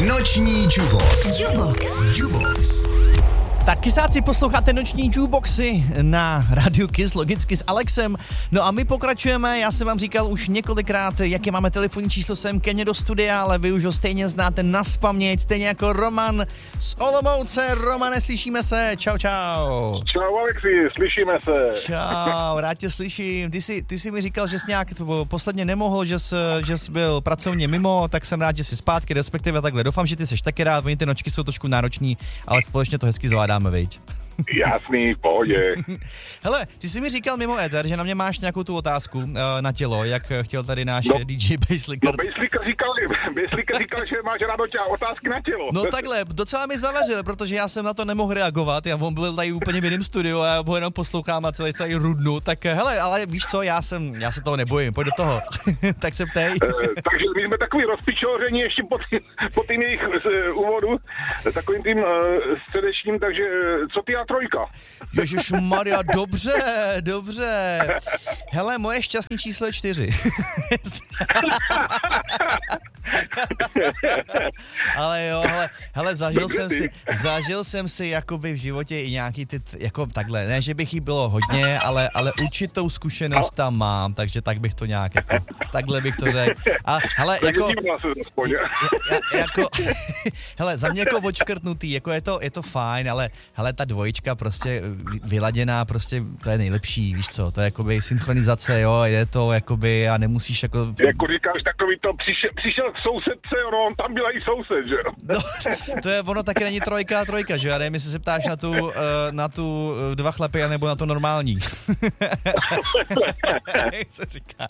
Noční Jukebox. Tak kysáci, posloucháte Noční Jukeboxy na Radio Kiss, logicky s Alexem. No a my pokračujeme, já jsem vám říkal už několikrát, jaké máme telefonní číslo sem ke mně do studia, ale vy už ho stejně znáte naspaměť, stejně jako Roman z Olomouce. Romane, slyšíme se, čau. Čau Alexi, slyšíme se. Čau, rád tě slyším. Ty jsi mi říkal, že jsi nějak posledně nemohl, že jsi byl pracovně mimo, tak jsem rád, že jsi zpátky, respektive takhle. Doufám, že ty jsi taky rád, oni ty nočky jsou trošku náročný, ale společně to hezky zvládáme, viď? Jasný, v pohodě. Hele, ty jsi mi říkal mimo éter, že na mě máš nějakou tu otázku na tělo, jak chtěl tady náš DJ Basslicker. No Basslicker říkal, že máš rád otázky na tělo. No takhle, docela mi zavařil, protože já jsem na to nemohl reagovat, já byl tady úplně v jiném studiu a já ho jenom poslouchám a celý rudnu, tak hele, ale víš co, já se toho nebojím, pojď do toho, tak se ptej. Takže my jsme takový rozpičoření ještě po tým jejich úvodu, takovým tím středečním, takže co ty a trojka? Ježišmarja, dobře. Hele, moje šťastný číslo je 4. Ale jo, hele, zažil jsem si jakoby v životě i nějaký ty, jako takhle, ne, že bych jí bylo hodně, ale určitou zkušenost tam mám, takže tak bych to nějak, jako, takhle bych to řekl. A hele, jako, hele, za mě jako odškrtnutý, jako je to fajn, ale hele, ta dvojička prostě vyladěná, prostě to je nejlepší, víš co, to je jakoby synchronizace, jo, je to jakoby a nemusíš jako... Jako říkáš, takový to přišel k sousedce, ono, on tam byla i soused, že jo? No, to je, ono taky není trojka, že jo, já nevím, jestli se ptáš na tu dva chlapy, nebo na to normální. Jak se říká.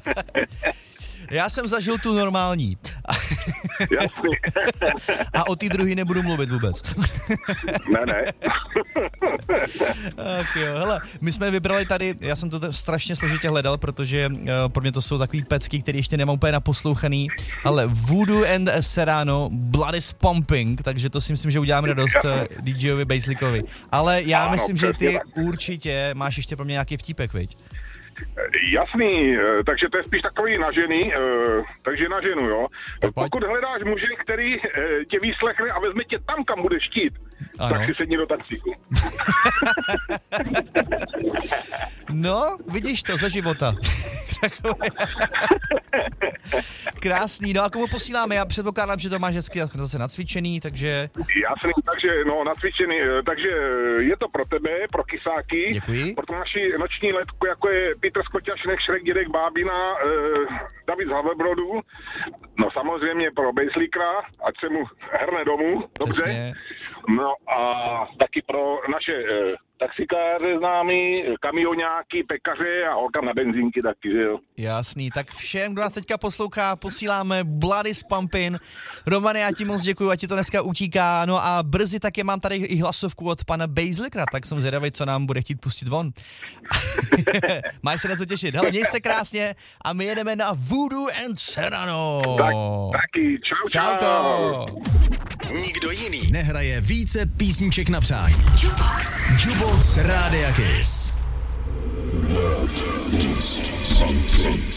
Já jsem zažil tu normální. Jasný. A o té druhé nebudu mluvit vůbec. Ne. Ach jo, hele, my jsme vybrali tady, já jsem to strašně složitě hledal, protože pro mě to jsou takový pecky, který ještě nemám úplně naposlouchaný, ale Voodoo and Serrano, Blood is Pumping, takže to si myslím, že uděláme radost DJovi Basslikovi. Ale já myslím, že ty určitě máš ještě pro mě nějaký vtípek, viď? Jasný, takže to je spíš takový na ženy, takže na ženu, jo. Pokud hledáš muže, který tě vyslechne a vezme tě tam, kam budeš chtít, tak si sedni do taxíku. No, vidíš to, za života. Krásný, no a komu posíláme? Já předpokládám, že to máš hezky zase nacvičený, takže... Jasný, takže nacvičený, takže je to pro tebe, pro kysáky. Děkuji. Pro tu naši noční letku, jako je Petr Skoťašnek, Šrek, Dědek, Bábina, David z Havebrodu. No samozřejmě pro Basslickera, ať se mu hrne domů, dobře. Přesně. No a taky pro naše taxikáře známý, kamioňáky, pekaře a holka na benzínky taky, že jo. Jasný, tak všem, kdo nás teďka poslouchá, posíláme Blood is Pumping. Romane, já ti moc děkuju, ať ti to dneska utíká. No a brzy taky mám tady i hlasovku od pana Basslickera, tak jsem zvědavý, co nám bude chtít pustit von. Máš se na co těšit. Hele, měj se krásně a my jedeme na Voodoo and Serrano. Taky, čau. Nikdo jiný nehraje více písniček na přání. Jukebox Rádia Kiss.